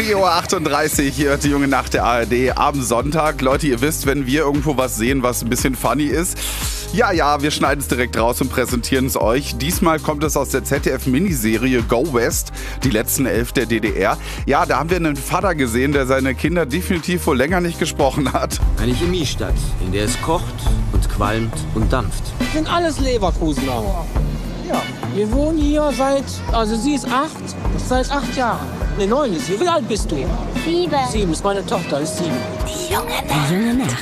4:38 Uhr, hier hört die junge Nacht der ARD am Sonntag. Leute, ihr wisst, wenn wir irgendwo was sehen, was ein bisschen funny ist, ja, wir schneiden es direkt raus und präsentieren es euch. Diesmal kommt es aus der ZDF-Miniserie Go West, die letzten 11 der DDR. Ja, da haben wir einen Vater gesehen, der seine Kinder definitiv wohl länger nicht gesprochen hat. Eine Chemiestadt, in der es kocht und qualmt und dampft. Das sind alles Leverkusener. Ja, wir wohnen hier also sie ist 8, seit 8 Jahren. Ne, 9 ist sie. Wie alt bist du? 7. 7 ist meine Tochter, ist 7. Die junge Nacht.